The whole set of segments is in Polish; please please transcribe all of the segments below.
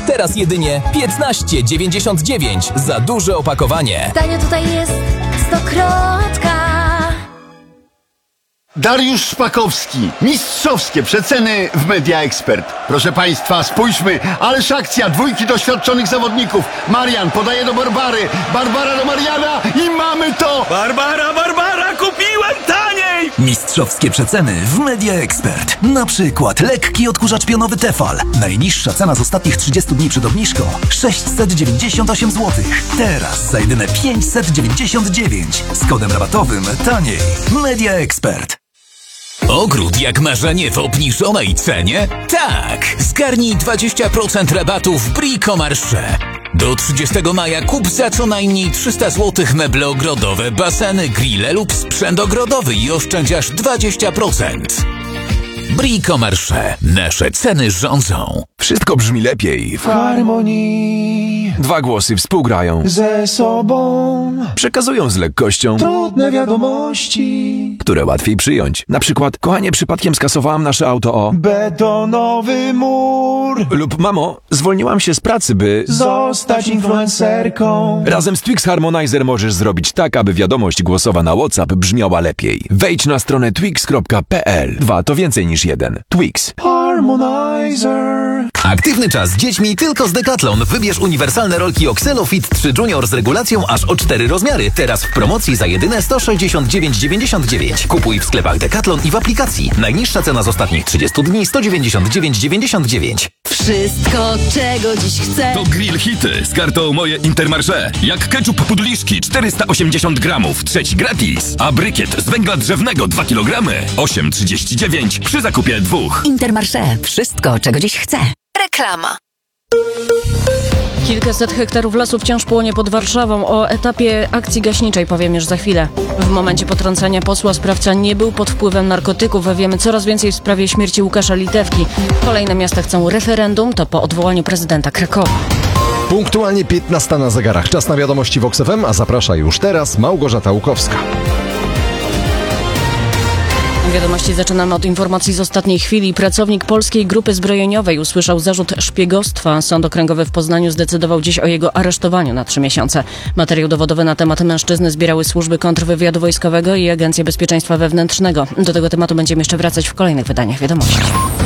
Teraz jedynie 15,99 za duże opakowanie. Tanio tutaj jest stokrotka. Dariusz Szpakowski. Mistrzowskie przeceny w Media Expert. Proszę Państwa, spójrzmy. Ależ akcja. Dwójki doświadczonych zawodników. Marian podaje do Barbary. Barbara do Mariana i mamy to! Barbara, kupiłem taniej! Mistrzowskie przeceny w Media Expert. Na przykład lekki odkurzacz pionowy Tefal. Najniższa cena z ostatnich 30 dni przed obniżką 698 zł. Teraz za jedyne 599. Z kodem rabatowym taniej. Media Expert. Ogród jak marzenie w obniżonej cenie? Tak! Zgarnij 20% rabatu w Brico Marché. Do 30 maja kup za co najmniej 300 zł meble ogrodowe, baseny, grille lub sprzęt ogrodowy i oszczędź aż 20%. Brico Marché. Nasze ceny rządzą. Wszystko brzmi lepiej w harmonii. Dwa głosy współgrają ze sobą. Przekazują z lekkością Trudne wiadomości, które łatwiej przyjąć. Na przykład, kochanie, przypadkiem skasowałam nasze auto o... betonowy mur. Lub, mamo, zwolniłam się z pracy, by... zostać influencerką. Razem z Twix Harmonizer możesz zrobić tak, aby wiadomość głosowa na WhatsApp brzmiała lepiej. Wejdź na stronę twix.pl. 2 to więcej niż 1. Twix. Harmonizer. Aktywny czas z dziećmi tylko z Decathlon. Wybierz uniwersalne rolki Oxelo Fit 3 Junior z regulacją aż o 4 rozmiary. Teraz w promocji za jedyne 169,99. Kupuj w sklepach Decathlon i w aplikacji. Najniższa cena z ostatnich 30 dni 199,99. Wszystko, czego dziś chcę. To grill hity z kartą Moje Intermarché. Jak ketchup pudliszki 480 gramów, trzeci gratis. A brykiet z węgla drzewnego 2 kg 8,39 przy zakupie 2. Intermarché. Wszystko, czego dziś chcę. Reklama. Kilkaset hektarów lasu wciąż płonie pod Warszawą. O etapie akcji gaśniczej powiem już za chwilę. W momencie potrącenia posła sprawca nie był pod wpływem narkotyków. Wiemy coraz więcej w sprawie śmierci Łukasza Litewki. Kolejne miasta chcą referendum, to po odwołaniu prezydenta Krakowa. Punktualnie 15 na zegarach. Czas na wiadomości Vox FM, a zaprasza już teraz Małgorzata Łukowska. Wiadomości zaczynamy od informacji z ostatniej chwili. Pracownik Polskiej Grupy Zbrojeniowej usłyszał zarzut szpiegostwa. Sąd okręgowy w Poznaniu zdecydował dziś o jego aresztowaniu na 3 miesiące. Materiał dowodowy na temat mężczyzny zbierały służby kontrwywiadu wojskowego i Agencja Bezpieczeństwa Wewnętrznego. Do tego tematu będziemy jeszcze wracać w kolejnych wydaniach wiadomości.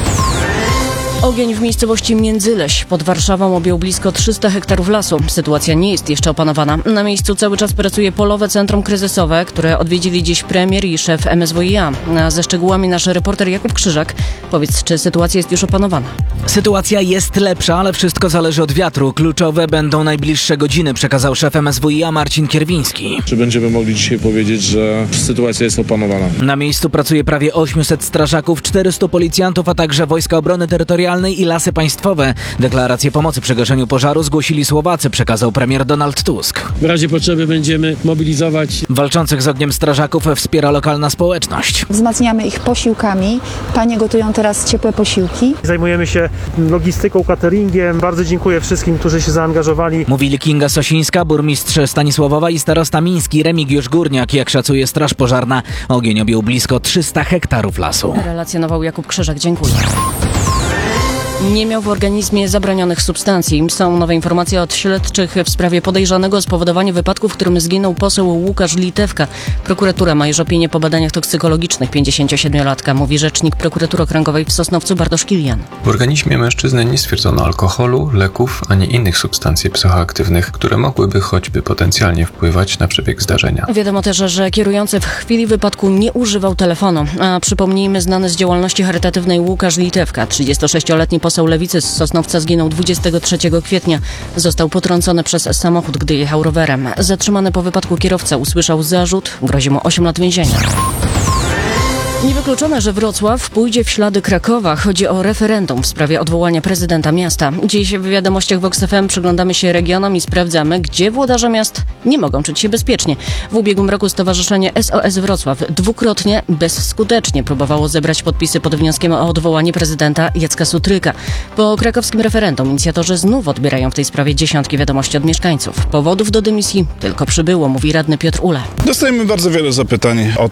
Ogień w miejscowości Międzyleś pod Warszawą objął blisko 300 hektarów lasu. Sytuacja nie jest jeszcze opanowana. Na miejscu cały czas pracuje Polowe Centrum Kryzysowe, które odwiedzili dziś premier i szef MSWiA. A ze szczegółami nasz reporter Jakub Krzyżak. Powiedz, czy sytuacja jest już opanowana? Sytuacja jest lepsza, ale wszystko zależy od wiatru. Kluczowe będą najbliższe godziny, przekazał szef MSWiA Marcin Kierwiński. Czy będziemy mogli dzisiaj powiedzieć, że sytuacja jest opanowana? Na miejscu pracuje prawie 800 strażaków, 400 policjantów, a także Wojska Obrony Terytorialnej i Lasy Państwowe. Deklarację pomocy przy gaszeniu pożaru zgłosili Słowacy, przekazał premier Donald Tusk. W razie potrzeby będziemy mobilizować. Walczących z ogniem strażaków wspiera lokalna społeczność. Wzmacniamy ich posiłkami. Panie gotują teraz ciepłe posiłki. Zajmujemy się logistyką, cateringiem. Bardzo dziękuję wszystkim, którzy się zaangażowali. Mówili Kinga Sosińska, burmistrz Stanisławowa i starosta miński Remigiusz Górniak. Jak szacuje Straż Pożarna, ogień objął blisko 300 hektarów lasu. Relacjonował Jakub Krzyżak. Dziękuję. Nie miał w organizmie zabronionych substancji. Są nowe informacje od śledczych w sprawie podejrzanego o spowodowanie wypadku, w którym zginął poseł Łukasz Litewka. Prokuratura ma już opinię po badaniach toksykologicznych 57-latka, mówi rzecznik prokuratury okręgowej w Sosnowcu Bartosz Kilian. W organizmie mężczyzny nie stwierdzono alkoholu, leków ani innych substancji psychoaktywnych, które mogłyby choćby potencjalnie wpływać na przebieg zdarzenia. Wiadomo też, że kierujący w chwili wypadku nie używał telefonu. A przypomnijmy, znany z działalności charytatywnej Łukasz Litewka, 36-letni poseł Lewicy z Sosnowca, zginął 23 kwietnia. Został potrącony przez samochód, gdy jechał rowerem. Zatrzymany po wypadku kierowca usłyszał zarzut, grozi mu 8 lat więzienia. Niewykluczone, że Wrocław pójdzie w ślady Krakowa. Chodzi o referendum w sprawie odwołania prezydenta miasta. Dziś w wiadomościach Vox FM przyglądamy się regionom i sprawdzamy, gdzie włodarze miast nie mogą czuć się bezpiecznie. W ubiegłym roku Stowarzyszenie SOS Wrocław dwukrotnie bezskutecznie próbowało zebrać podpisy pod wnioskiem o odwołanie prezydenta Jacka Sutryka. Po krakowskim referendum inicjatorzy znów odbierają w tej sprawie dziesiątki wiadomości od mieszkańców. Powodów do dymisji tylko przybyło, mówi radny Piotr Ule. Dostajemy bardzo wiele zapytań o